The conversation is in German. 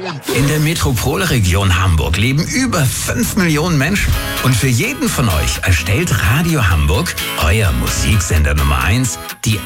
In der Metropolregion Hamburg leben über 5 Millionen Menschen. Und für jeden von euch erstellt Radio Hamburg, euer Musiksender Nummer 1, die